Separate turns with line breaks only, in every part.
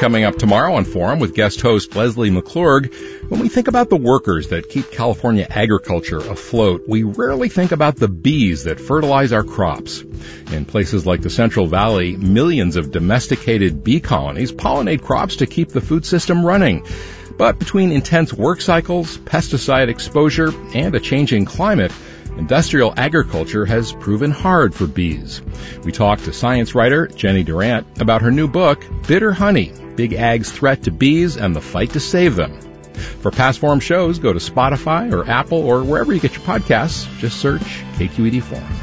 coming up tomorrow on Forum with guest host Leslie McClurg. When we think about the workers that keep California agriculture afloat, we rarely think about the bees that fertilize our crops. In places like the Central Valley, millions of domesticated bee colonies pollinate crops to keep the food system running. But between intense work cycles, pesticide exposure, and a changing climate, industrial agriculture has proven hard for bees. We talked to science writer Jenny Durant about her new book, Bitter Honey, Big Ag's Threat to Bees and the Fight to Save Them. For past Forum shows, go to Spotify or Apple or wherever you get your podcasts. Just search KQED Forum.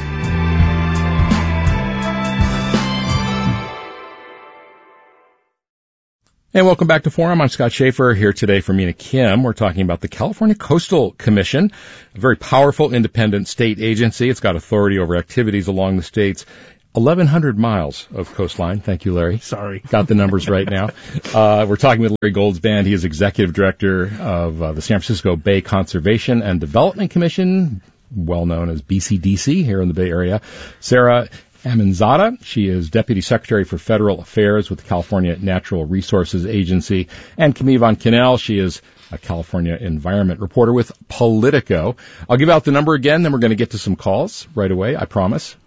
And welcome back to Forum. I'm Scott Schaefer here today for Mina Kim. We're talking about the California Coastal Commission, a very powerful independent state agency. It's got authority over activities along the state's 1,100 miles of coastline. Thank you, Larry.
Sorry.
Got the numbers right now. We're talking with Larry Goldsband. He is executive director of the San Francisco Bay Conservation and Development Commission, well known as BCDC here in the Bay Area. Sarah Aminzada. She is Deputy Secretary for Federal Affairs with the California Natural Resources Agency. And Camille Von Cannell. She is a California environment reporter with Politico. I'll give out the number again, then we're going to get to some calls right away, I promise.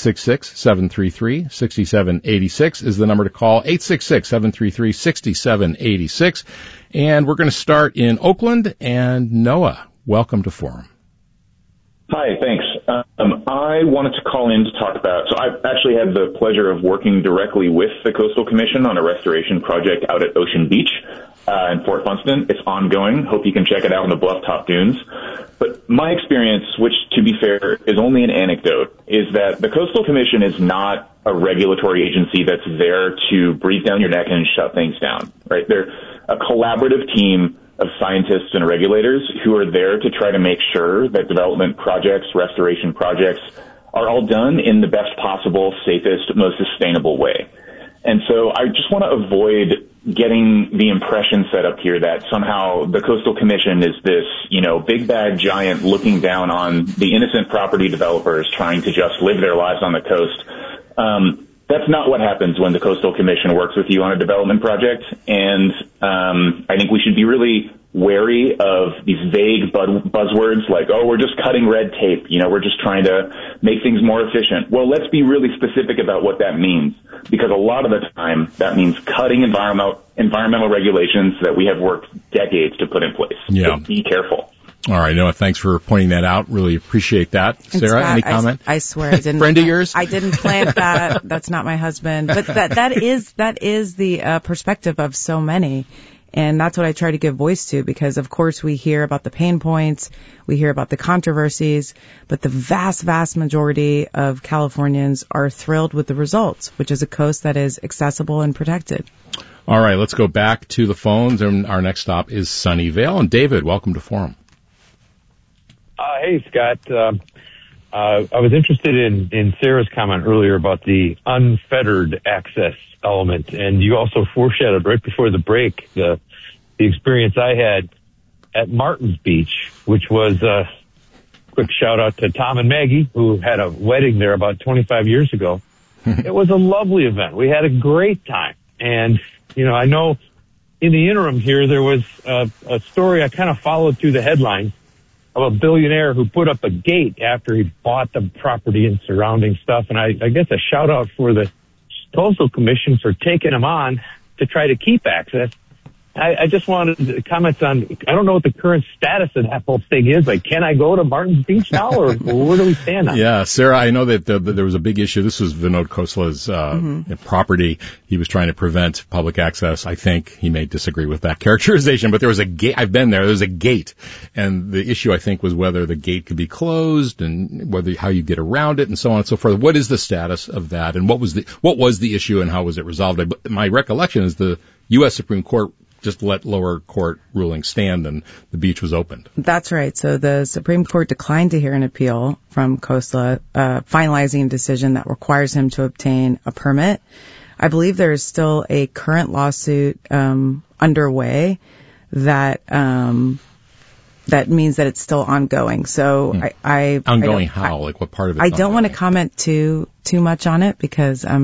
866-733-6786 is the number to call. 866-733-6786. And we're going to start in Oakland. And Noah, welcome to Forum.
Hi, thanks. I wanted to call in to talk about, so I actually had the pleasure of working directly with the Coastal Commission on a restoration project out at Ocean Beach in Fort Funston. It's ongoing. Hope you can check it out in the Bluff-Top Dunes. But my experience, which to be fair is only an anecdote, is that the Coastal Commission is not a regulatory agency that's there to breathe down your neck and shut things down, right? They're a collaborative team of scientists and regulators who are there to try to make sure that development projects, restoration projects are all done in the best possible, safest, most sustainable way. And so I just want to avoid getting the impression set up here that somehow the Coastal Commission is this, big bad giant looking down on the innocent property developers trying to just live their lives on the coast. That's not what happens when the Coastal Commission works with you on a development project, and I think we should be really wary of these vague buzzwords like, oh, we're just cutting red tape, we're just trying to make things more efficient. Well, let's be really specific about what that means, because a lot of the time that means cutting environmental regulations that we have worked decades to put in place.
Yeah.
So be careful.
All right, Noah, thanks for pointing that out. Really appreciate that. Sarah,
Scott,
any comment?
I swear I didn't.
Friend of yours?
I didn't plant that. That's not my husband. But that is the perspective of so many. And that's what I try to give voice to, because of course we hear about the pain points, we hear about the controversies, but the vast, vast majority of Californians are thrilled with the results, which is a coast that is accessible and protected.
All right, let's go back to the phones, and our next stop is Sunnyvale. And David, welcome to Forum.
Hey, Scott. I was interested in Sarah's comment earlier about the unfettered access element, and you also foreshadowed right before the break the experience I had at Martins Beach, which was a quick shout out to Tom and Maggie, who had a wedding there about 25 years ago. It was a lovely event. We had a great time. And, I know in the interim here, there was a story I kind of followed through the headlines of a billionaire who put up a gate after he bought the property and surrounding stuff. And I guess a shout out for the Coastal Commission for taking him on to try to keep access. I just wanted comments on, I don't know what the current status of that whole thing is. Like, can I go to Martins Beach now, or where do we stand on it?
Yeah, Sarah, I know that there was a big issue. This was Vinod Khosla's property. He was trying to prevent public access. I think he may disagree with that characterization, but there was a gate. I've been there. There was a gate. And the issue, I think, was whether the gate could be closed and how you get around it and so on and so forth. What is the status of that? And what was the issue and how was it resolved? My recollection is the U.S. Supreme Court just let lower court rulings stand and the beach was opened.
That's right. So the Supreme Court declined to hear an appeal from Khosla, finalizing a decision that requires him to obtain a permit. I believe there is still a current lawsuit underway that means that it's still ongoing. So
ongoing how? Like what part of it?
I don't want to comment too much on it because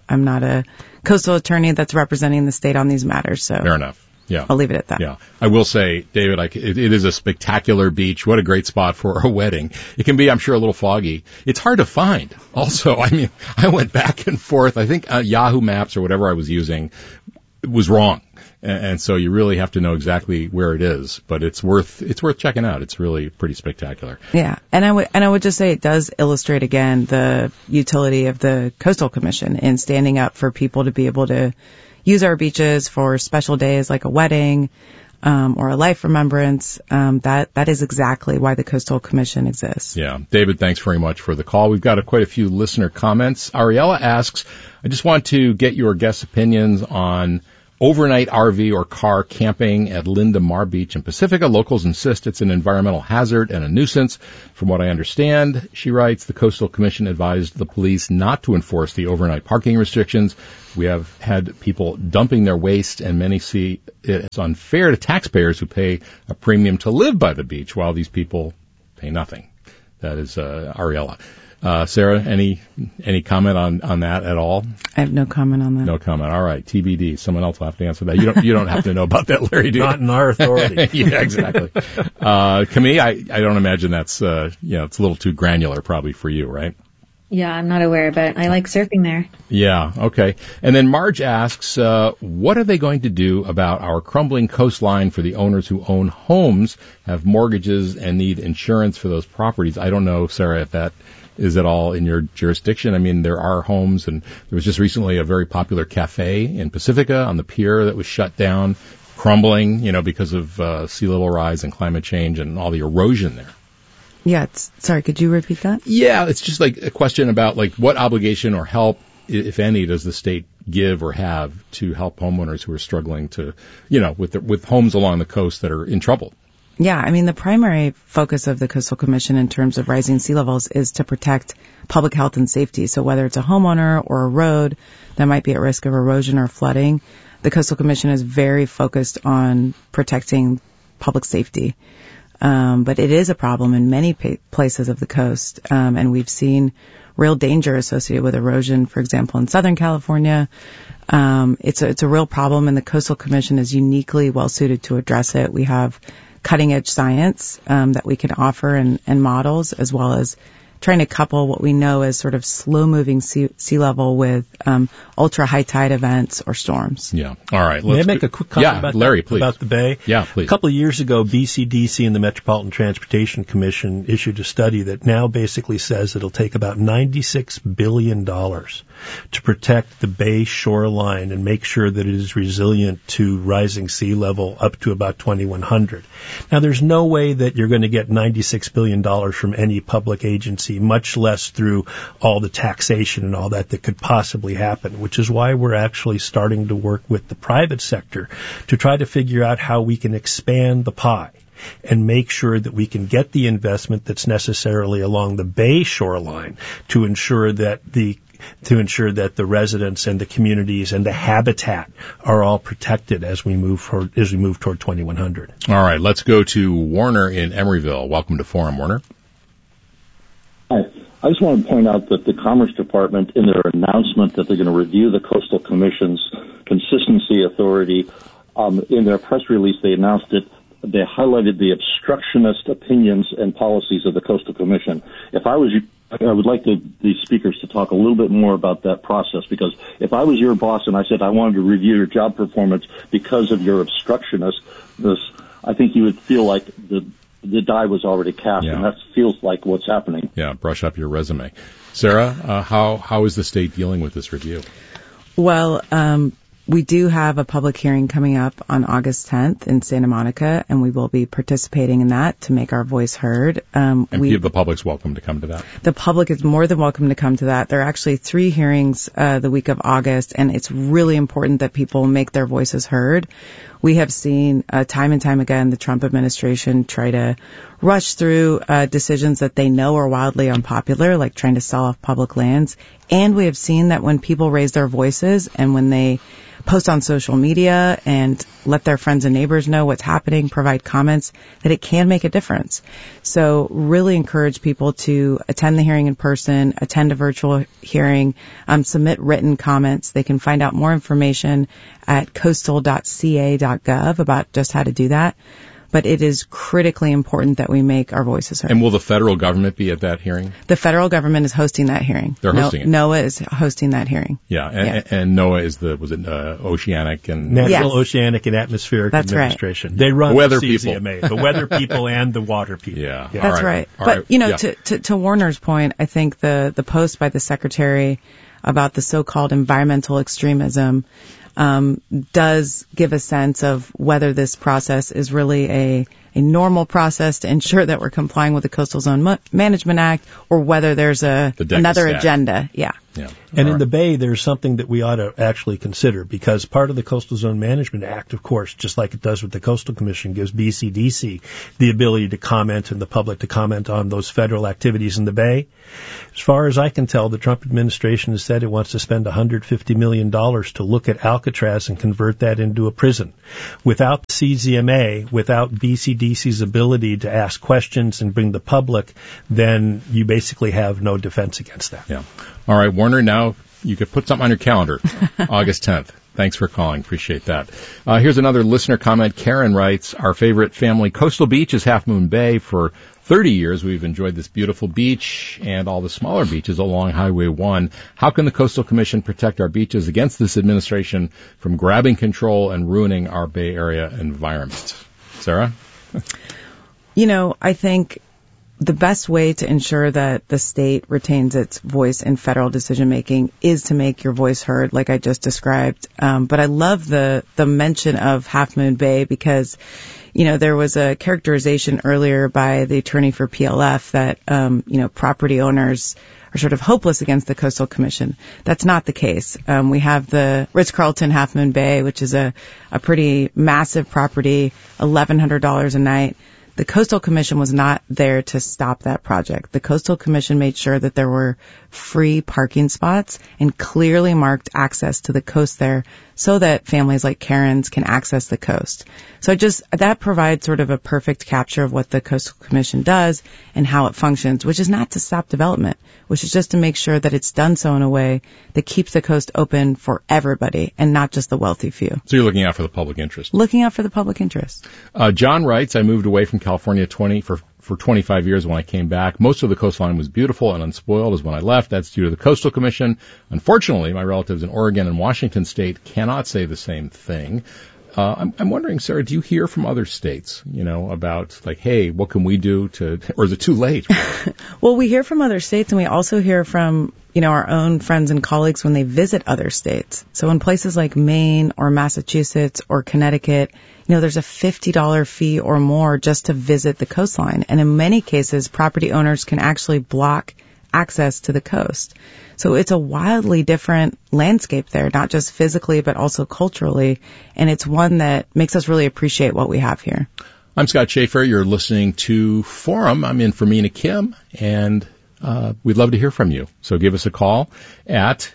I'm not a coastal attorney that's representing the state on these matters. So
fair enough. Yeah.
I'll leave it at that.
Yeah. I will say, David, it is a spectacular beach. What a great spot for a wedding. It can be, I'm sure, a little foggy. It's hard to find. Also, I mean, I went back and forth. I think Yahoo Maps or whatever I was using was wrong. And so you really have to know exactly where it is, but it's worth checking out. It's really pretty spectacular.
Yeah. And I would just say it does illustrate again the utility of the Coastal Commission in standing up for people to be able to use our beaches for special days like a wedding, or a life remembrance. That is exactly why the Coastal Commission exists.
Yeah. David, thanks very much for the call. We've got quite a few listener comments. Ariella asks, I just want to get your guest opinions on overnight RV or car camping at Linda Mar Beach in Pacifica. Locals insist it's an environmental hazard and a nuisance. From what I understand, she writes, the Coastal Commission advised the police not to enforce the overnight parking restrictions. We have had people dumping their waste, and many see it as unfair to taxpayers who pay a premium to live by the beach while these people pay nothing. That is Ariella. Sarah, any comment on that at all?
I have no comment on that.
No comment. All right. TBD. Someone else will have to answer that. You don't have to know about that, Larry, do you?
Not in our authority.
Yeah, exactly. Camille, I don't imagine that's, it's a little too granular probably for you, right?
Yeah, I'm not aware, but I like surfing there.
Yeah, okay. And then Marge asks, what are they going to do about our crumbling coastline for the owners who own homes, have mortgages, and need insurance for those properties? I don't know, Sarah, if that is at all in your jurisdiction. I mean, there are homes, and there was just recently a very popular cafe in Pacifica on the pier that was shut down, crumbling, because of sea level rise and climate change and all the erosion there.
Yeah, sorry, could you repeat that?
Yeah, it's just like a question about like what obligation or help, if any, does the state give or have to help homeowners who are struggling to, with homes along the coast that are in trouble.
Yeah, I mean, the primary focus of the Coastal Commission in terms of rising sea levels is to protect public health and safety. So whether it's a homeowner or a road that might be at risk of erosion or flooding, the Coastal Commission is very focused on protecting public safety. But it is a problem in many places of the coast, and we've seen real danger associated with erosion, for example, in Southern California. It's a real problem, and the Coastal Commission is uniquely well suited to address it. We have cutting edge science that we can offer and models, as well as trying to couple what we know as sort of slow-moving sea level with ultra-high tide events or storms.
Yeah. All right.
May I make a quick comment about
Larry, please.
About the Bay?
Yeah, please.
A couple of years ago, BCDC and the Metropolitan Transportation Commission issued a study that now basically says it'll take about $96 billion to protect the Bay shoreline and make sure that it is resilient to rising sea level up to about 2100. Now, there's no way that you're going to get $96 billion from any public agency, much less through all the taxation and all that could possibly happen, which is why we're actually starting to work with the private sector to try to figure out how we can expand the pie and make sure that we can get the investment that's necessarily along the Bay shoreline to ensure that the residents and the communities and the habitat are all protected as we move toward 2100.
All right, let's go to Warner in Emeryville. Welcome to Forum, Warner.
Hi. I just want to point out that the Commerce Department, in their announcement that they're going to review the Coastal Commission's consistency authority, in their press release they announced it. They highlighted the obstructionist opinions and policies of the Coastal Commission. If I was you, I would like the speakers to talk a little bit more about that process, because if I was your boss and I said I wanted to review your job performance because of your obstructionist, I think you would feel like the die was already cast, and that feels like what's happening.
Yeah, brush up your resume. Sarah, how is the state dealing with this review?
Well, we do have a public hearing coming up on August 10th in Santa Monica, and we will be participating in that to make our voice heard.
The public's welcome to come to that.
The public is more than welcome to come to that. There are actually 3 hearings the week of August, and it's really important that people make their voices heard. We have seen time and time again the Trump administration try to rush through decisions that they know are wildly unpopular, like trying to sell off public lands. And we have seen that when people raise their voices and when they post on social media and let their friends and neighbors know what's happening, provide comments, that it can make a difference. So really encourage people to attend the hearing in person, attend a virtual hearing, submit written comments. They can find out more information at coastal.ca.gov about just how to do that. But it is critically important that we make our voices heard.
And will the federal government be at that hearing?
The federal government is hosting that hearing.
They're hosting it.
NOAA is hosting that hearing.
Yeah, and NOAA is Oceanic and...
Natural, Oceanic, and Atmospheric Administration.
Right.
They run
weather
the CZMA, the weather people and the water people.
Yeah.
That's right. But, to Warner's point, I think the post by the Secretary about the so-called environmental extremism does give a sense of whether this process is really a normal process to ensure that we're complying with the Coastal Zone Management Act, or whether there's another agenda. Yeah.
And in the Bay, there's something that we ought to actually consider, because part of the Coastal Zone Management Act, of course, just like it does with the Coastal Commission, gives BCDC the ability to comment and the public to comment on those federal activities in the Bay. As far as I can tell, the Trump administration has said it wants to spend $150 million to look at Alcatraz and convert that into a prison. Without CZMA, without BCDC's ability to ask questions and bring the public, then you basically have no defense against that.
Yeah. All right, Warner, now you could put something on your calendar, August 10th. Thanks for calling. Appreciate that. Here's another listener comment. Karen writes, our favorite family coastal beach is Half Moon Bay. For 30 years, we've enjoyed this beautiful beach and all the smaller beaches along Highway 1. How can the Coastal Commission protect our beaches against this administration from grabbing control and ruining our Bay Area environment? Sarah?
I think the best way to ensure that the state retains its voice in federal decision making is to make your voice heard, like I just described. But I love the mention of Half Moon Bay, because there was a characterization earlier by the attorney for PLF that property owners are sort of hopeless against the Coastal Commission. That's not the case. We have the Ritz-Carlton Half Moon Bay, which is a pretty massive property, $1,100 a night. The Coastal Commission was not there to stop that project. The Coastal Commission made sure that there were free parking spots and clearly marked access to the coast there so that families like Karen's can access the coast. So that provides sort of a perfect capture of what the Coastal Commission does and how it functions, which is not to stop development, which is just to make sure that it's done so in a way that keeps the coast open for everybody and not just the wealthy few.
So you're looking out for the public interest.
Looking out for the public interest.
John writes, I moved away from California for 25 years. When I came back, most of the coastline was beautiful and unspoiled as when I left. That's due to the Coastal Commission. Unfortunately, my relatives in Oregon and Washington State cannot say the same thing. I'm wondering, Sarah, do you hear from other states, about like, hey, what can we do or is it too late?
Well, we hear from other states, and we also hear from, our own friends and colleagues when they visit other states. So in places like Maine or Massachusetts or Connecticut, there's a $50 fee or more just to visit the coastline. And in many cases, property owners can actually block access to the coast. So it's a wildly different landscape there, not just physically, but also culturally. And it's one that makes us really appreciate what we have here.
I'm Scott Schaefer. You're listening to Forum. I'm in for Mina Kim, and we'd love to hear from you. So give us a call at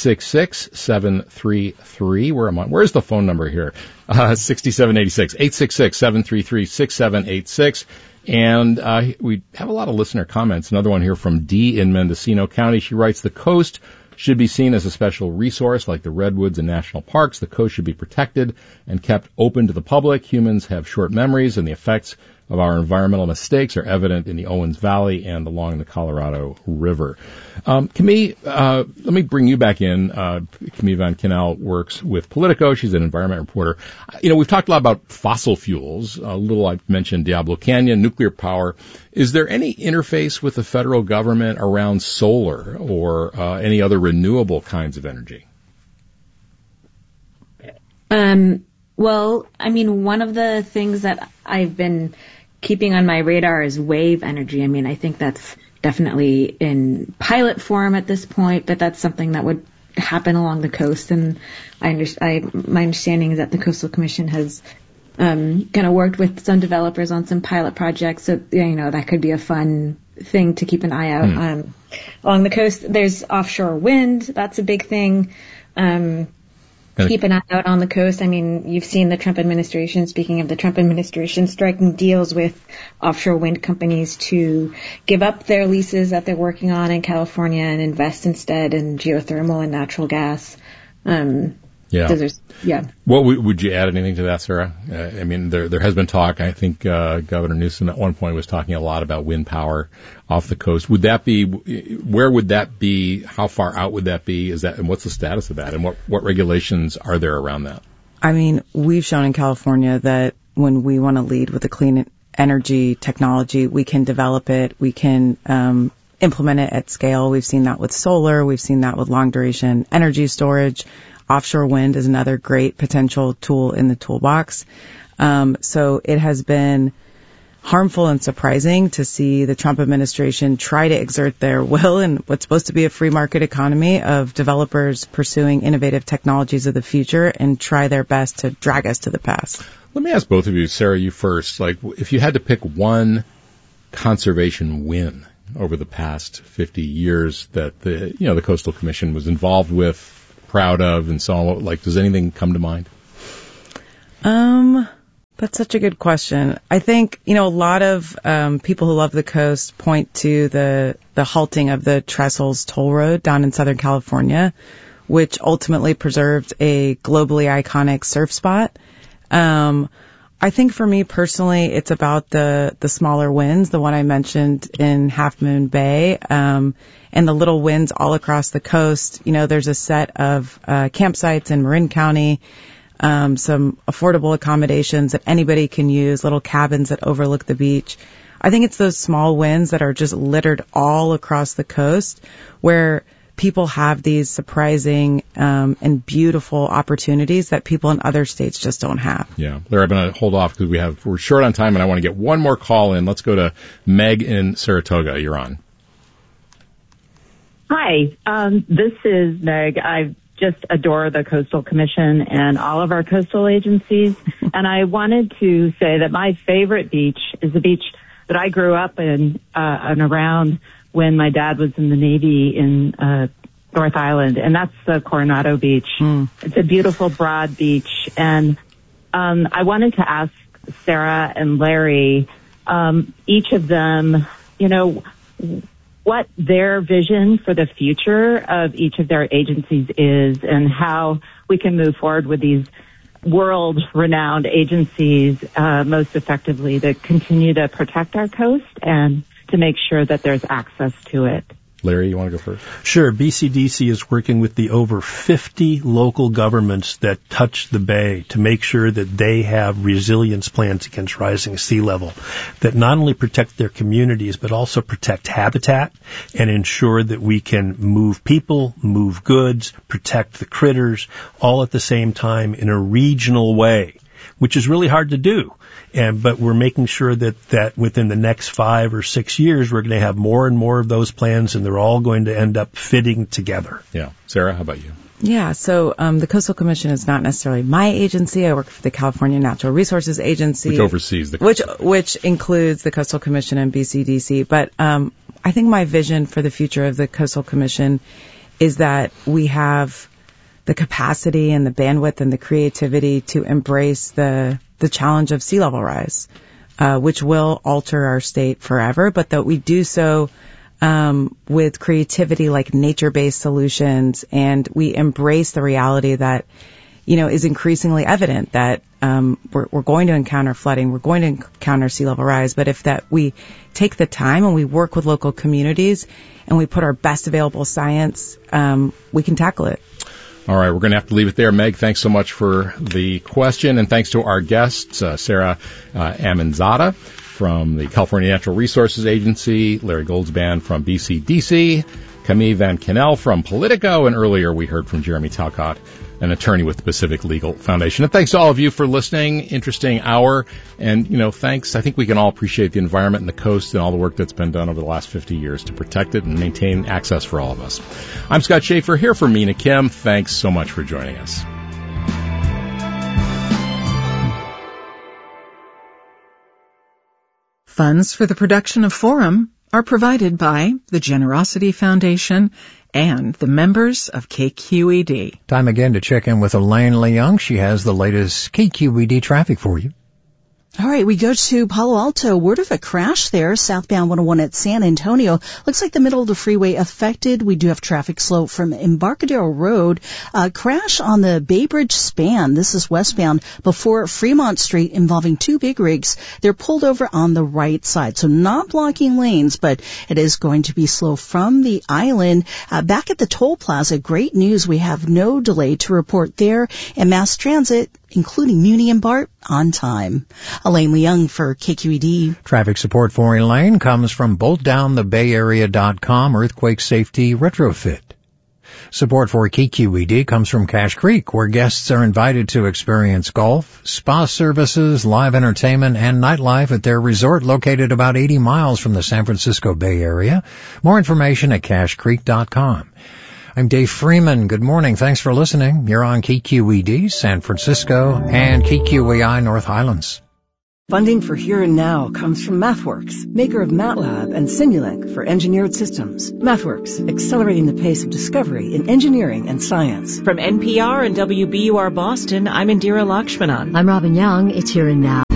866-733. Where's the phone number here? 6786. 866-733-6786. And we have a lot of listener comments. Another one here from Dee in Mendocino County. She writes, the coast should be seen as a special resource like the redwoods and national parks. The coast should be protected and kept open to the public. Humans have short memories, and the effects of our environmental mistakes are evident in the Owens Valley and along the Colorado River. Camille, let me bring you back in. Camille Van Kennel works with Politico. She's an environment reporter. We've talked a lot about fossil fuels. I've mentioned Diablo Canyon, nuclear power. Is there any interface with the federal government around solar or any other renewable kinds of energy?
Well, one of the things that I've been keeping on my radar is wave energy. I think that's definitely in pilot form at this point, but that's something that would happen along the coast. And my understanding is that the Coastal Commission has kind of worked with some developers on some pilot projects. So, that could be a fun thing to keep an eye out. Along the coast, there's offshore wind. That's a big thing. keep an eye out on the coast. I mean, you've seen the Trump administration, speaking of the Trump administration, striking deals with offshore wind companies to give up their leases that they're working on in California and invest instead in geothermal and natural gas.
What would you add anything to that, Sarah? I mean, there has been talk. I think Governor Newsom at one point was talking a lot about wind power off the coast. Would that be? Where would that be? How far out would that be? And what's the status of that? And what regulations are there around that?
I mean, we've shown in California that when we want to lead with a clean energy technology, we can develop it. We can implement it at scale. We've seen that with solar. We've seen that with long duration energy storage. Offshore wind is another great potential tool in the toolbox. So it has been harmful and surprising to see the Trump administration try to exert their will in what's supposed to be a free market economy of developers pursuing innovative technologies of the future and try their best to drag us to the past.
Let me ask both of you, Sarah, you first. Like, if you had to pick one conservation win over the past 50 years that the Coastal Commission was involved with, proud of, and so on, like, does anything come to mind?
That's such a good question. I think, a lot of people who love the coast point to the halting of the Trestles toll road down in Southern California, which ultimately preserved a globally iconic surf spot. I think for me personally, it's about the smaller wins, the one I mentioned in Half Moon Bay, and the little wins all across the coast. There's a set of campsites in Marin County, some affordable accommodations that anybody can use, little cabins that overlook the beach. I think it's those small wins that are just littered all across the coast where people have these surprising and beautiful opportunities that people in other states just don't have. Yeah.
Larry, I'm going to hold off because we're short on time and I want to get one more call in. Let's go to Meg in Saratoga. You're on.
Hi, this is Meg. I just adore the Coastal Commission and all of our coastal agencies. And I wanted to say that my favorite beach is the beach that I grew up in and around when my dad was in the Navy in North Island, and that's the Coronado Beach. It's a beautiful, broad beach. And I wanted to ask Sarah and Larry, each of them, what their vision for the future of each of their agencies is and how we can move forward with these world-renowned agencies most effectively to continue to protect our coast and to make sure that there's access to it.
Larry, you want to go first?
Sure. BCDC is working with the over 50 local governments that touch the bay to make sure that they have resilience plans against rising sea level that not only protect their communities but also protect habitat and ensure that we can move people, move goods, protect the critters, all at the same time in a regional way, which is really hard to do. But we're making sure that within the next 5 or 6 years, we're going to have more and more of those plans, and they're all going to end up fitting together.
Yeah. Sarah, how about you?
Yeah, so the Coastal Commission is not necessarily my agency. I work for the California Natural Resources Agency.
Which oversees the coastal.
Which includes the Coastal Commission and BCDC. But I think my vision for the future of the Coastal Commission is that we have the capacity and the bandwidth and the creativity to embrace the challenge of sea level rise, which will alter our state forever, but that we do so with creativity like nature-based solutions, and we embrace the reality that, is increasingly evident that we're going to encounter flooding, we're going to encounter sea level rise, but if we take the time and we work with local communities and we put our best available science, we can tackle it.
All right, we're going to have to leave it there. Meg, thanks so much for the question, and thanks to our guests, Sarah Amanzada from the California Natural Resources Agency, Larry Goldsban from BCDC, Camille Van Kennel from Politico, and earlier we heard from Jeremy Talcott, an attorney with the Pacific Legal Foundation. And thanks to all of you for listening. Interesting hour. And, thanks. I think we can all appreciate the environment and the coast and all the work that's been done over the last 50 years to protect it and maintain access for all of us. I'm Scott Schaefer here for Mina Kim. Thanks so much for joining us.
Funds for the production of Forum are provided by the Generosity Foundation and the members of KQED.
Time again to check in with Elaine Leung. She has the latest KQED traffic for you.
All right, we go to Palo Alto. Word of a crash there, southbound 101 at San Antonio. Looks like the middle of the freeway affected. We do have traffic slow from Embarcadero Road. Crash on the Bay Bridge span. This is westbound before Fremont Street involving two big rigs. They're pulled over on the right side, so not blocking lanes, but it is going to be slow from the island. Back at the toll plaza, great news. We have no delay to report there, and mass transit, including Muni and BART, on time. Elaine Leung for KQED.
Traffic support for Elaine comes from BoltDownTheBayArea.com Earthquake Safety Retrofit. Support for KQED comes from Cache Creek, where guests are invited to experience golf, spa services, live entertainment, and nightlife at their resort located about 80 miles from the San Francisco Bay Area. More information at CacheCreek.com. I'm Dave Freeman. Good morning. Thanks for listening. You're on KQED, San Francisco, and KQEI North Highlands.
Funding for Here and Now comes from MathWorks, maker of MATLAB and Simulink for engineered systems. MathWorks, accelerating the pace of discovery in engineering and science.
From NPR and WBUR Boston, I'm Indira Lakshmanan.
I'm Robin Young. It's Here and Now.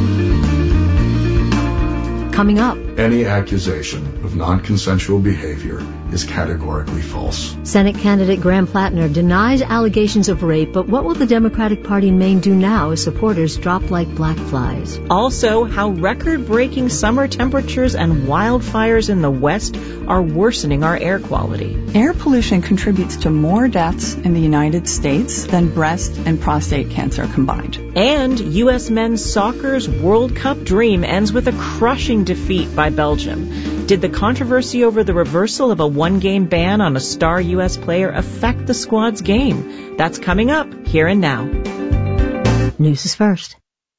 Coming up,
any accusation of non-consensual behavior is categorically false.
Senate candidate Graham Plattner denies allegations of rape, but what will the Democratic Party in Maine do now as supporters drop like black flies?
Also, how record-breaking summer temperatures and wildfires in the West are worsening our air quality.
Air pollution contributes to more deaths in the United States than breast and prostate cancer combined.
And U.S. men's soccer's World Cup dream ends with a crushing defeat by Belgium. Did the controversy over the reversal of a one-game ban on a star U.S. player affect the squad's game? That's coming up Here and Now.
News is first.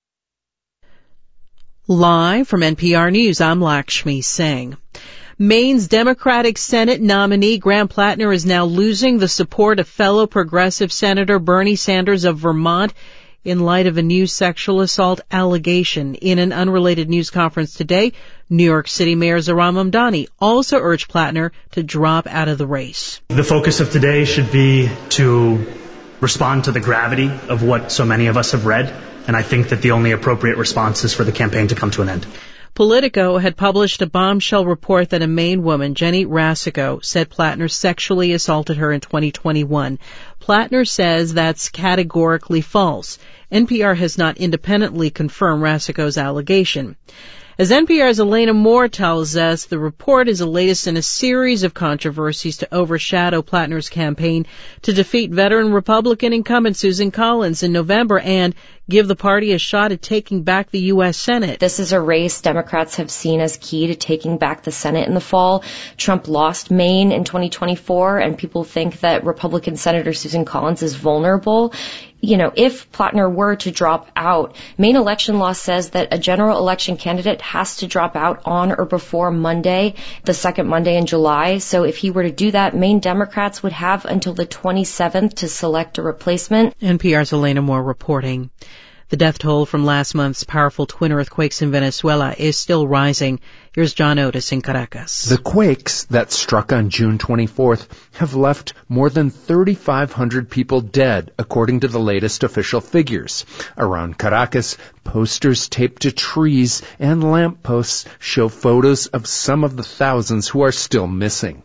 Live from NPR News, I'm Lakshmi Singh. Maine's Democratic Senate nominee Graham Plattner is now losing the support of fellow progressive Senator Bernie Sanders of Vermont in light of a new sexual assault allegation. In an unrelated news conference today, New York City Mayor Zohran Mamdani also urged Plattner to drop out of the race.
The focus of today should be to respond to the gravity of what so many of us have read, and I think that the only appropriate response is for the campaign to come to an end.
Politico had published a bombshell report that a Maine woman, Jenny Rasico, said Plattner sexually assaulted her in 2021. Plattner says that's categorically false. NPR has not independently confirmed Rasico's allegation. As NPR's Elena Moore tells us, the report is the latest in a series of controversies to overshadow Plattner's campaign to defeat veteran Republican incumbent Susan Collins in November and give the party a shot at taking back the U.S. Senate.
This is a race Democrats have seen as key to taking back the Senate in the fall. Trump lost Maine in 2024, and people think that Republican Senator Susan Collins is vulnerable. You know, if Plattner were to drop out, Maine election law says that a general election candidate has to drop out on or before Monday, the second Monday in July. So if he were to do that, Maine Democrats would have until the 27th to select a replacement.
NPR's Elena Moore reporting. The death toll from last month's powerful twin earthquakes in Venezuela is still rising. Here's John Otis in Caracas.
The quakes that struck on June 24th have left more than 3,500 people dead, according to the latest official figures. Around Caracas, posters taped to trees and lampposts show photos of some of the thousands who are still missing.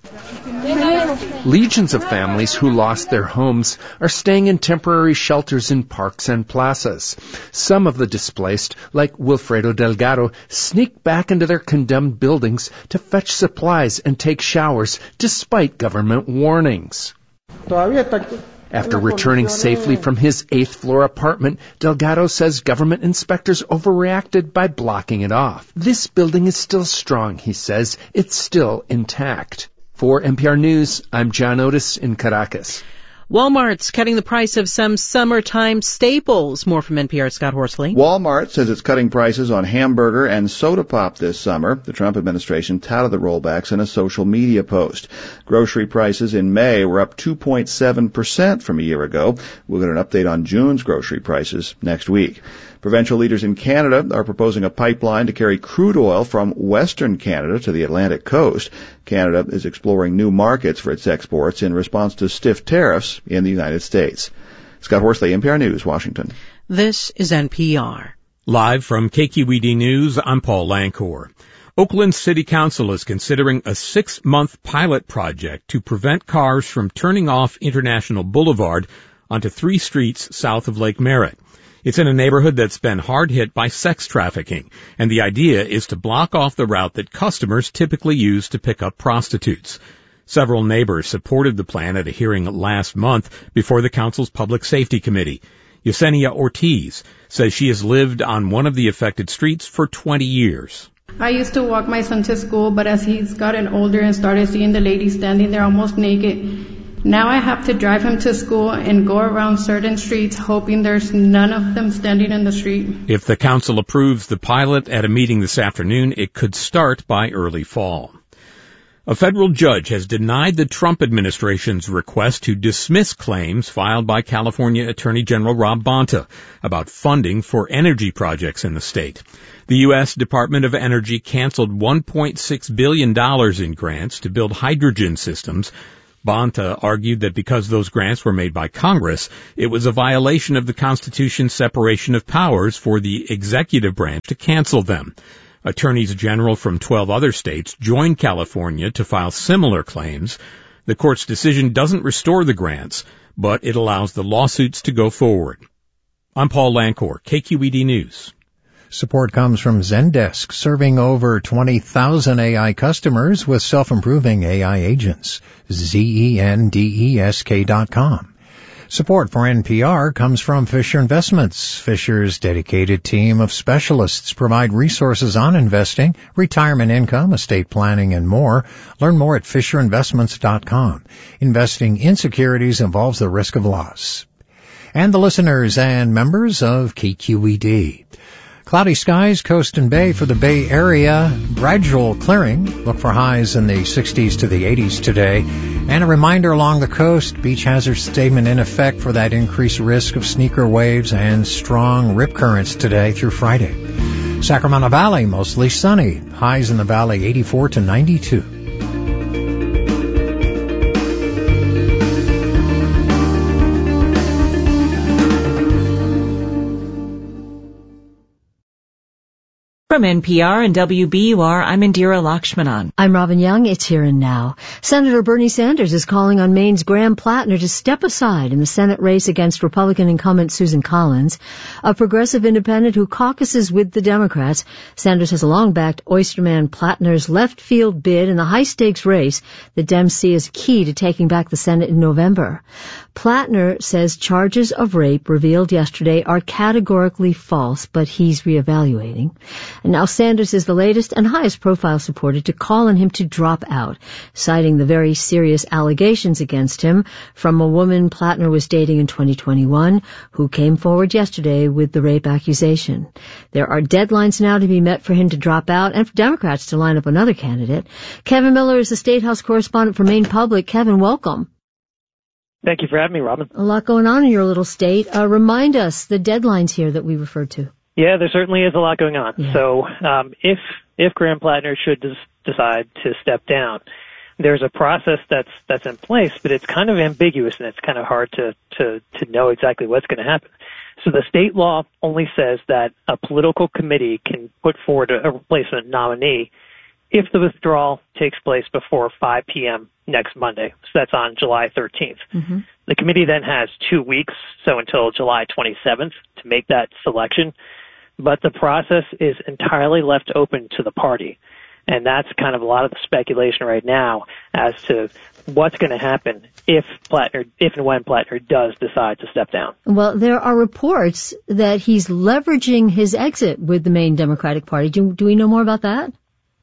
Legions of families who lost their homes are staying in temporary shelters in parks and plazas. Some of the displaced, like Wilfredo Delgado, sneak back into their condemned buildings to fetch supplies and take showers despite government warnings. After returning safely from his 8th-floor apartment, Delgado says government inspectors overreacted by blocking it off. This building is still strong, he says. It's still intact. For NPR News, I'm John Otis in Caracas.
Walmart's cutting the price of some summertime staples. More from NPR's Scott Horsley.
Walmart says it's cutting prices on hamburger and soda pop this summer. The Trump administration touted the rollbacks in a social media post. Grocery prices in May were up 2.7% from a year ago. We'll get an update on June's grocery prices next week. Provincial leaders in Canada are proposing a pipeline to carry crude oil from Western Canada to the Atlantic coast. Canada is exploring new markets for its exports in response to stiff tariffs in the United States. Scott Horsley, NPR News, Washington.
This is NPR.
Live from KQED News, I'm Paul Lancor. Oakland City Council is considering a 6-month pilot project to prevent cars from turning off International Boulevard onto 3 streets south of Lake Merritt. It's in a neighborhood that's been hard hit by sex trafficking, and the idea is to block off the route that customers typically use to pick up prostitutes. Several neighbors supported the plan at a hearing last month before the council's Public Safety Committee. Yesenia Ortiz says she has lived on one of the affected streets for 20 years.
I used to walk my son to school, but as he's gotten older and started seeing the ladies standing there almost naked, now I have to drive him to school and go around certain streets hoping there's none of them standing in the street.
If the council approves the pilot at a meeting this afternoon, it could start by early fall. A federal judge has denied the Trump administration's request to dismiss claims filed by California Attorney General Rob Bonta about funding for energy projects in the state. The U.S. Department of Energy canceled $1.6 billion in grants to build hydrogen systems. Bonta argued that because those grants were made by Congress, it was a violation of the Constitution's separation of powers for the executive branch to cancel them. Attorneys general from 12 other states joined California to file similar claims. The court's decision doesn't restore the grants, but it allows the lawsuits to go forward. I'm Paul Lancor, KQED News.
Support comes from Zendesk, serving over 20,000 AI customers with self-improving AI agents. Zendesk.com. Support for NPR comes from Fisher Investments. Fisher's dedicated team of specialists provide resources on investing, retirement income, estate planning, and more. Learn more at FisherInvestments.com. Investing in securities involves the risk of loss. And the listeners and members of KQED. Cloudy skies, coast and bay for the Bay Area. Gradual clearing. Look for highs in the 60s to the 80s today. And a reminder along the coast, beach hazard statement in effect for that increased risk of sneaker waves and strong rip currents today through Friday. Sacramento Valley, mostly sunny. Highs in the valley 84 to 92.
From NPR and WBUR, I'm Indira Lakshmanan.
I'm Robin Young. It's Here and Now. Senator Bernie Sanders is calling on Maine's Graham Plattner to step aside in the Senate race against Republican incumbent Susan Collins, a progressive independent who caucuses with the Democrats. Sanders has long backed Oysterman Plattner's left field bid in the high-stakes race that Dems see as key to taking back the Senate in November. Plattner says charges of rape revealed yesterday are categorically false, but he's reevaluating. And now Sanders is the latest and highest profile supporter to call on him to drop out, citing the very serious allegations against him from a woman Plattner was dating in 2021 who came forward yesterday with the rape accusation. There are deadlines now to be met for him to drop out and for Democrats to line up another candidate. Kevin Miller is the State House correspondent for Maine Public. Kevin, welcome.
Thank you for having me, Robin.
A lot going on in your little state. Remind us the deadlines here that we referred to.
Yeah, there certainly is a lot going on.
Yeah.
So if Graham Plattner should decide to step down, there's a process that's in place, but it's kind of ambiguous and it's kind of hard to know exactly what's going to happen. So the state law only says that a political committee can put forward a replacement nominee if the withdrawal takes place before 5 p.m. next Monday. So that's on July 13th.
Mm-hmm.
The committee then has 2 weeks, so until July 27th, to make that selection. But the process is entirely left open to the party. And that's kind of a lot of the speculation right now as to what's going to happen if and when Plattner does decide to step down.
Well, there are reports that he's leveraging his exit with the Maine Democratic Party. Do we know more about that?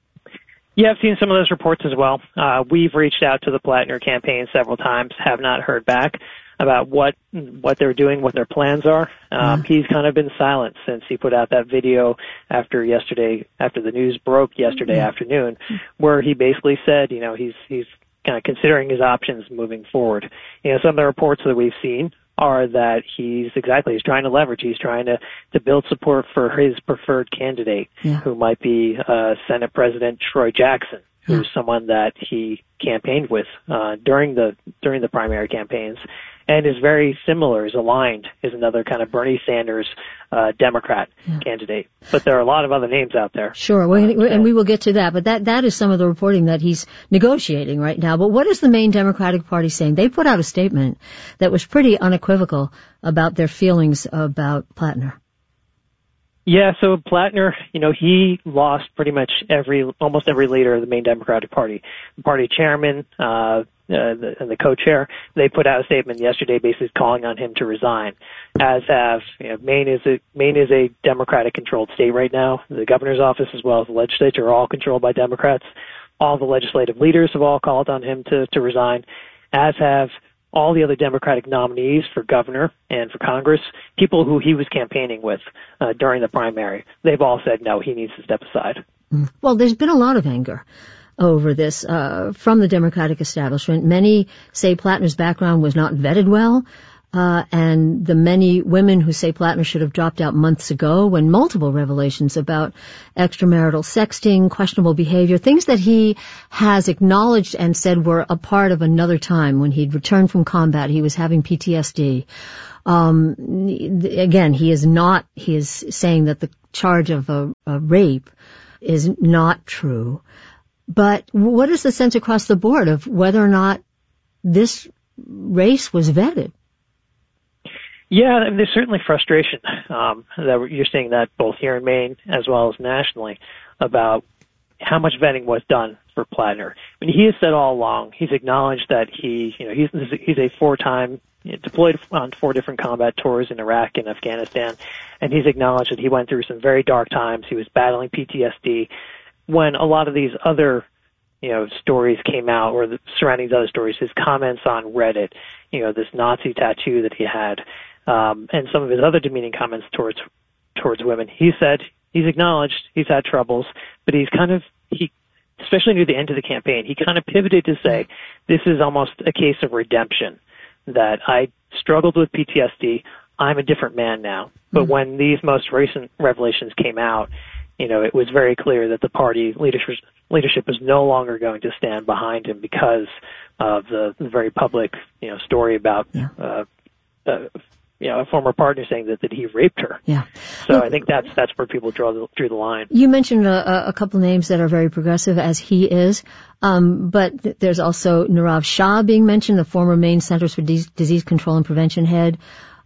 Yeah, I've seen some of those reports as well. We've reached out to the Plattner campaign several times, have not heard back. about what they're doing, what their plans are. He's kind of been silent since he put out that video after the news broke yesterday afternoon, where he basically said, he's kind of considering his options moving forward. Some of the reports that we've seen are that he's trying to leverage. He's trying to build support for his preferred candidate, who might be Senate President Troy Jackson, who's someone that he campaigned with during the primary campaigns, and is very similar, is aligned, is another kind of Bernie Sanders Democrat candidate. But there are a lot of other names out there.
Sure, and we will get to that. But that is some of the reporting that he's negotiating right now. But what is the main Democratic Party saying? They put out a statement that was pretty unequivocal about their feelings about Plattner.
Yeah, so Plattner, he lost pretty much almost every leader of the main Democratic Party. The party chairman, and the co-chair, they put out a statement yesterday basically calling on him to resign, as have, Maine is a Democratic-controlled state right now. The governor's office as well as the legislature are all controlled by Democrats. All the legislative leaders have all called on him to resign, as have all the other Democratic nominees for governor and for Congress, people who he was campaigning with during the primary. They've all said, no, he needs to step aside.
Well, there's been a lot of anger over this from the Democratic establishment. Many say Plattner's background was not vetted well, and the many women who say Plattner should have dropped out months ago when multiple revelations about extramarital sexting, questionable behavior, things that he has acknowledged and said were a part of another time when he'd returned from combat. He was having PTSD. Again, he is saying that the charge of a rape is not true. But what is the sense across the board of whether or not this race was vetted?
Yeah, there's certainly frustration that you're seeing that both here in Maine as well as nationally about how much vetting was done for Plattner. I mean, he has said all along, he's acknowledged that he's a 4-time deployed on 4 different combat tours in Iraq and Afghanistan, and he's acknowledged that he went through some very dark times. He was battling PTSD when a lot of these other stories came out, or surrounding these other stories, his comments on Reddit, this Nazi tattoo that he had, and some of his other demeaning comments towards women. He said he's acknowledged he's had troubles, but especially near the end of the campaign, he kind of pivoted to say, this is almost a case of redemption, that I struggled with PTSD, I'm a different man now. But when these most recent revelations came out, it was very clear that the party leadership was no longer going to stand behind him because of the very public, story about, a former partner saying that he raped her.
Yeah.
So I think that's where people drew the line.
You mentioned a couple names that are very progressive, as he is, but there's also Nirav Shah being mentioned, the former Maine Centers for Disease Control and Prevention head.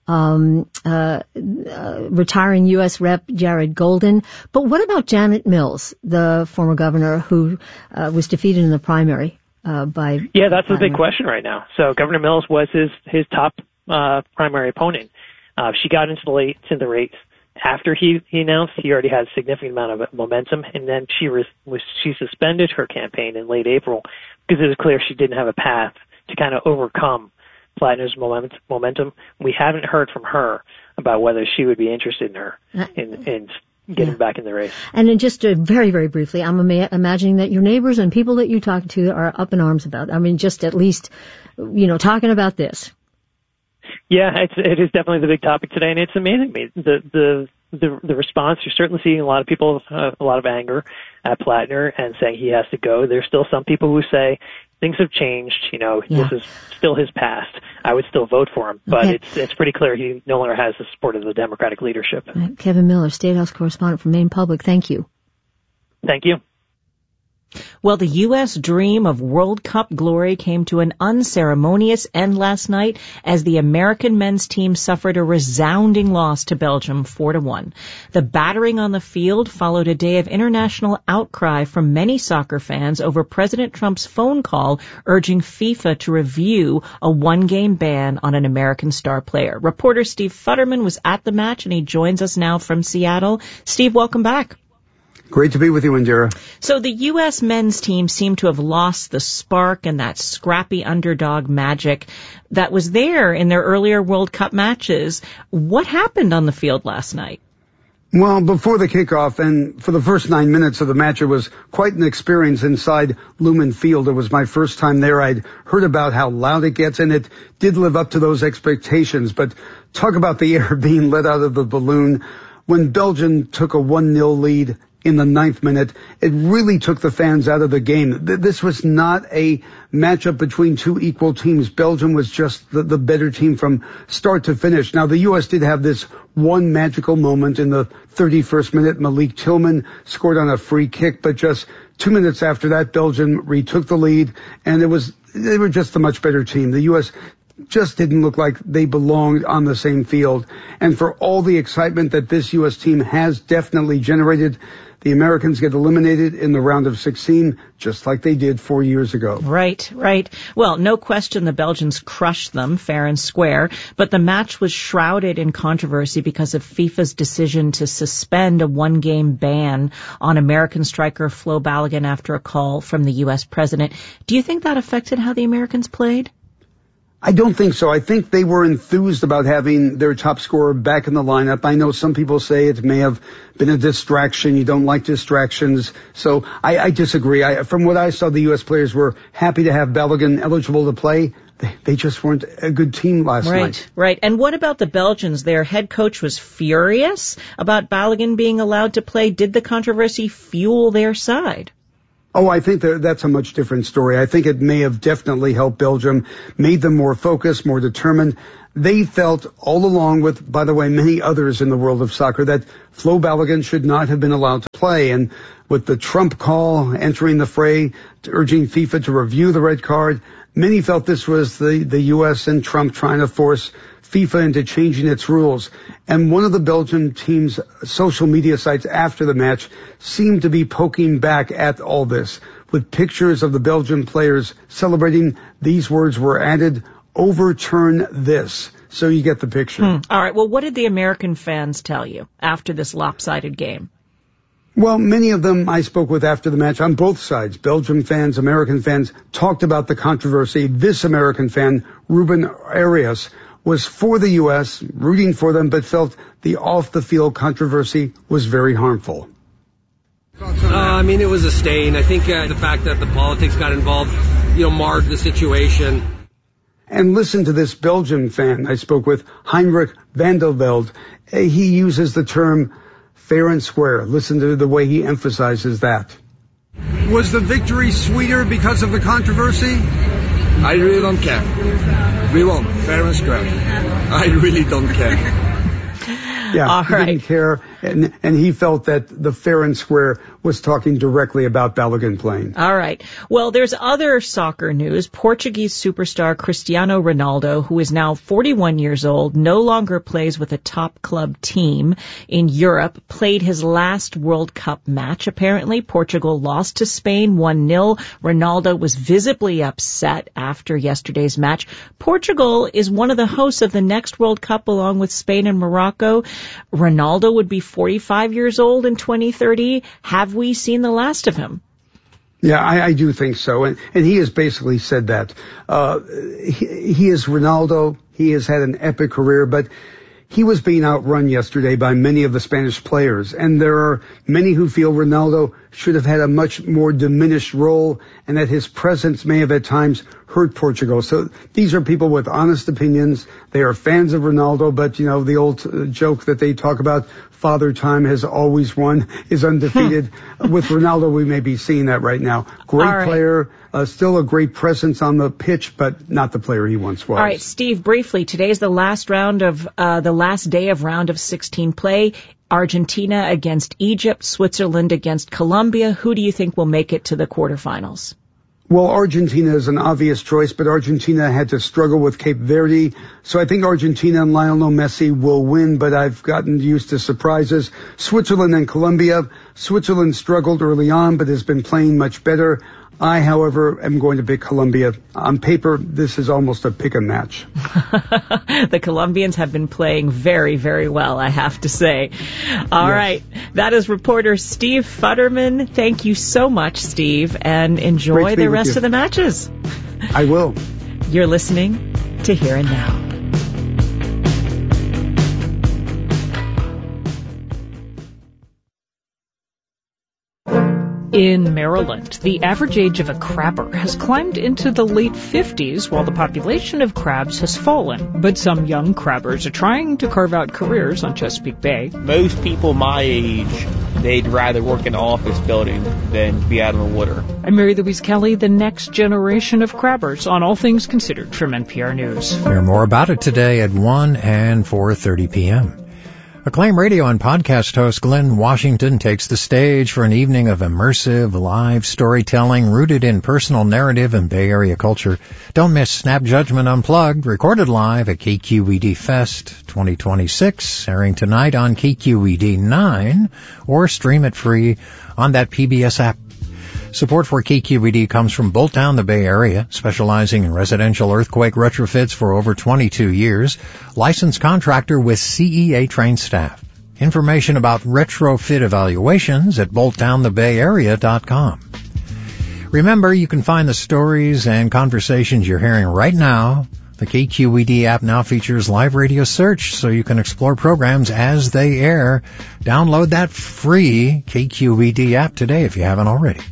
Retiring U.S. Rep Jared Golden. But what about Janet Mills, the former governor who was defeated in the primary by...
Yeah, that's the big question right now. So Governor Mills was his top primary opponent. She got into the race after he announced. He already had a significant amount of momentum, and then she suspended her campaign in late April because it was clear she didn't have a path to kind of overcome Plattner's momentum. We haven't heard from her about whether she would be interested in her in getting back in the race.
And then just very, very briefly, I'm imagining that your neighbors and people that you talk to are up in arms about. I mean, just at least, talking about this.
Yeah, it is definitely the big topic today, and it's amazing me the response. You're certainly seeing a lot of people, a lot of anger at Plattner and saying he has to go. There's still some people who say things have changed. This is still his past. I would still vote for him, but it's pretty clear he no longer has the support of the Democratic leadership.
Right. Kevin Miller, State House correspondent for Maine Public. Thank you.
Thank you.
Well, the U.S. dream of World Cup glory came to an unceremonious end last night as the American men's team suffered a resounding loss to Belgium 4-1. The battering on the field followed a day of international outcry from many soccer fans over President Trump's phone call urging FIFA to review a one-game ban on an American star player. Reporter Steve Futterman was at the match, and he joins us now from Seattle. Steve, welcome back.
Great to be with you, Indira.
So the U.S. men's team seemed to have lost the spark and that scrappy underdog magic that was there in their earlier World Cup matches. What happened on the field last night?
Well, before the kickoff and for the first 9 minutes of the match, it was quite an experience inside Lumen Field. It was my first time there. I'd heard about how loud it gets, and it did live up to those expectations. But talk about the air being let out of the balloon. When Belgium took a 1-0 lead in the 9th minute, it really took the fans out of the game. This was not a matchup between two equal teams. Belgium was just the better team from start to finish. Now, the U.S. did have this one magical moment in the 31st minute. Malik Tillman scored on a free kick, but just 2 minutes after that, Belgium retook the lead, and they were just a much better team. The U.S. just didn't look like they belonged on the same field. And for all the excitement that this U.S. team has definitely generated, the Americans get eliminated in the round of 16, just like they did 4 years ago.
Right. Well, no question the Belgians crushed them fair and square, but the match was shrouded in controversy because of FIFA's decision to suspend a one-game ban on American striker Flo Balogun after a call from the U.S. president. Do you think that affected how the Americans played?
I don't think so. I think they were enthused about having their top scorer back in the lineup. I know some people say it may have been a distraction. You don't like distractions. So I disagree. From what I saw, the U.S. players were happy to have Balogun eligible to play. They just weren't a good team last night.
Right. And what about the Belgians? Their head coach was furious about Balogun being allowed to play. Did the controversy fuel their side?
Oh, I think that's a much different story. I think it may have definitely helped Belgium, made them more focused, more determined. They felt all along with, by the way, many others in the world of soccer, that Flo Balogun should not have been allowed to play. And with the Trump call entering the fray, urging FIFA to review the red card, many felt this was the U.S. and Trump trying to force FIFA into changing its rules. And one of the Belgian team's social media sites after the match seemed to be poking back at all this, with pictures of the Belgian players celebrating. These words were added: overturn this. So you get the picture.
All right. Well, what did the American fans tell you after this lopsided game?
Well, many of them I spoke with after the match on both sides. Belgium fans, American fans, talked about the controversy. This American fan, Ruben Arias, was for the U.S., rooting for them, but felt the off-the-field controversy was very harmful.
It was a stain. I think the fact that the politics got involved, marred the situation.
And listen to this Belgian fan I spoke with, Heinrich van der Velde. He uses the term fair and square. Listen to the way he emphasizes that.
Was the victory sweeter because of the controversy?
I really don't care. We won, fair and square. I really don't care.
Yeah, he didn't care, and he felt that the fair and square was talking directly about Balogun playing.
All right. Well, there's other soccer news. Portuguese superstar Cristiano Ronaldo, who is now 41 years old, no longer plays with a top club team in Europe, played his last World Cup match, apparently. Portugal lost to Spain 1-0. Ronaldo was visibly upset after yesterday's match. Portugal is one of the hosts of the next World Cup along with Spain and Morocco. Ronaldo would be 45 years old in 2030. Have we seen the last of him?
Yeah, I do think so. And he has basically said that. He is Ronaldo. He has had an epic career, but he was being outrun yesterday by many of the Spanish players. And there are many who feel Ronaldo should have had a much more diminished role and that his presence may have at times hurt Portugal. So these are people with honest opinions. They are fans of Ronaldo, but, the old joke that they talk about, Father Time has always won, is undefeated. With Ronaldo, we may be seeing that right now. Great player, still a great presence on the pitch, but not the player he once was.
All right, Steve, briefly, today's the last day of round of 16 play. Argentina against Egypt, Switzerland against Colombia. Who do you think will make it to the quarterfinals?
Well, Argentina is an obvious choice, but Argentina had to struggle with Cape Verde. So I think Argentina and Lionel Messi will win, but I've gotten used to surprises. Switzerland and Colombia. Switzerland struggled early on, but has been playing much better. I, however, am going to pick Columbia. On paper, this is almost a pick-em match.
The Colombians have been playing very, very well, I have to say. All right. That is reporter Steve Futterman. Thank you so much, Steve, and enjoy the rest of the matches.
I will.
You're listening to Here and Now. In Maryland, the average age of a crabber has climbed into the late 50s while the population of crabs has fallen. But some young crabbers are trying to carve out careers on Chesapeake Bay.
Most people my age, they'd rather work in an office building than be out on the water.
I'm Mary Louise Kelly, the next generation of crabbers on All Things Considered from NPR News.
Hear more about it today at 1 and 4:30 p.m. Acclaimed radio and podcast host Glenn Washington takes the stage for an evening of immersive, live storytelling rooted in personal narrative and Bay Area culture. Don't miss Snap Judgment Unplugged, recorded live at KQED Fest 2026, airing tonight on KQED 9, or stream it free on that PBS app. Support for KQED comes from Bolt Down the Bay Area, specializing in residential earthquake retrofits for over 22 years, licensed contractor with CEA-trained staff. Information about retrofit evaluations at boltdownthebayarea.com. Remember, you can find the stories and conversations you're hearing right now. The KQED app now features live radio search, so you can explore programs as they air. Download that free KQED app today if you haven't already.